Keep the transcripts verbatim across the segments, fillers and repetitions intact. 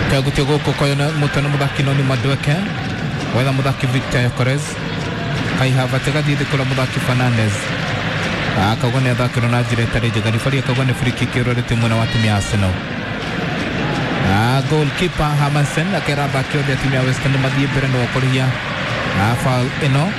Kagutia goko kwa yana mutano mudaki noni Madueke wala mudaki Victor Yokorez kai havatega dide kula mudaki Fernandez akagone adakiro na jire tare jagani fari akagone free kick erore timu na watu ya Arsenal. Ah, goalkeeper Hamansen akera bakio de timu ya West Ham madie bereno kolia ah foul eno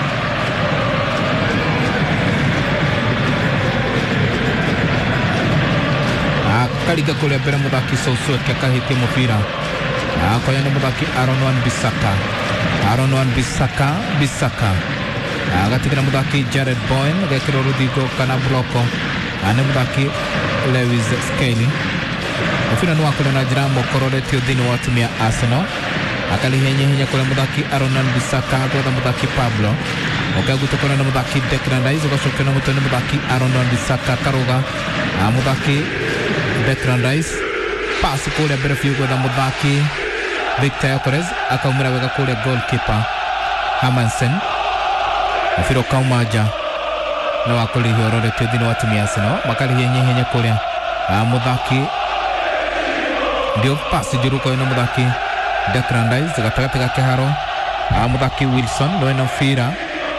kaliga kule bere mudaki Soso kakahiti mupira kwa yana mudaki Aaron Wan Bissaka Aaron Wan Bissaka Bissaka agatikana mudaki Jared Bowen gakiro Rudigo kana bloko ane mudaki Lewis Skelly ofina nuwa kule na jirambo korore tio dini watu mia Arsenal akali henye henye kule mudaki Aaron Wan Bissaka kwa mudaki Pablo okaguto kule na mudaki Declan Rice kwa na mutone mudaki Aaron Wan Bissaka karoga mudaki Declan Rice pass kule bere fiugo da mudaki Victor Yokorez akamura wega kule goalkeeper Hamansen afiro kaumaja na wakoli hiorore tudino watu miasino makali yenye henye kule mudaki ndio pass jiruko ino mudaki Declan Rice gatagataga keharo mudaki Wilson no ino fira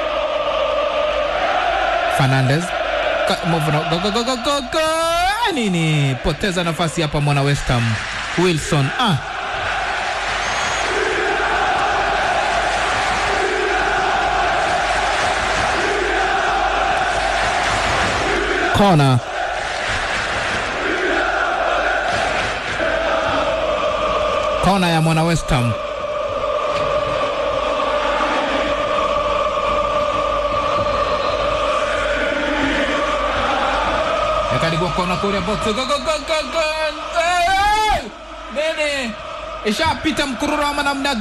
Fernandez movno go go go go go go nini poteza nafasi hapa mwana West Ham Wilson ah corner corner ya mwana West Ham Kadigwa kona kule boto go go go go go nene isha pita mkururo wa manamna